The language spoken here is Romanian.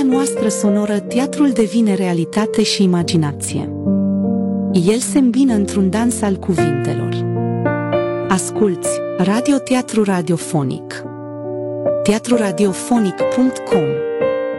lumea noastră sonoră, teatrul devine realitate și imaginație. El se îmbină într-un dans al cuvintelor. Asculți radioteatru radiofonic. teatruradiofonic.com